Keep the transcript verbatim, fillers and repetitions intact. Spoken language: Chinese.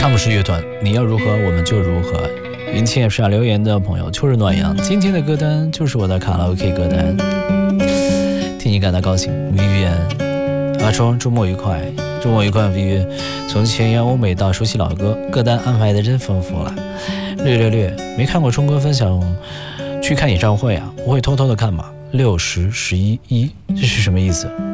康姆士乐团，你要如何我们就如何。云清也是留言的朋友，秋日暖阳，今天的歌单就是我的卡拉 OK 歌单，替你感到高兴。Vivian 阿庄，周末愉快，周末愉快 Vivian。从前沿欧美到熟悉老歌，歌单安排的真丰富了。略略略，没看过冲哥分享去看演唱会啊？不会偷偷的看吗？六十十一一，这是什么意思？